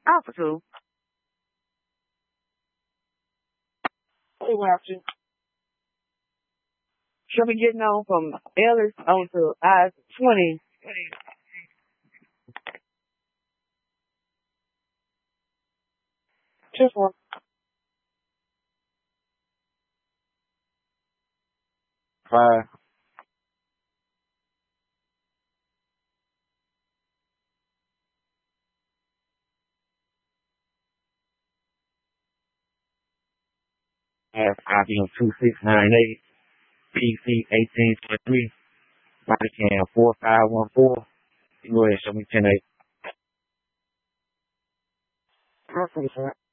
Alpha 2. We have to. She'll be getting on from Ellis on to I-20. Just one. Five. IBM 2698, PC 1823, body cam 4514. You go ahead and show me 10-8. I'll say that.